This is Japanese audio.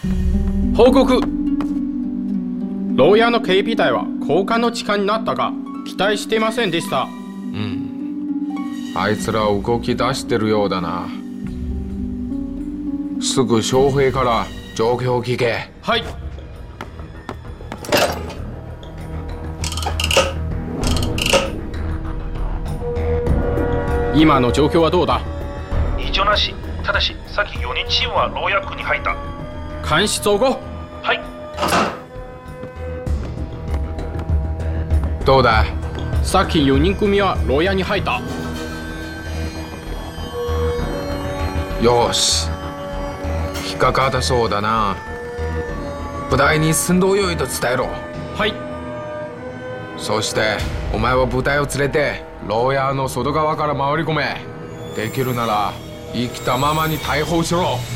報告。牢屋の警備隊は高架の地下になったが期待していませんでした。 あいつら動き出してるようだな。すぐ将兵から状況を聞け。 はい。今の状況はどうだ？ 異常なし。ただしさっき4人チームは牢屋区に入った。 監視総合。 はい。 どうだ？ さっき4人組は牢屋に入った。 よし、引っかかったそうだな。部隊に寸胴用意と伝えろ。 はい。 そしてお前は部隊を連れて牢屋の外側から回り込め。できるなら生きたままに逮捕しろ。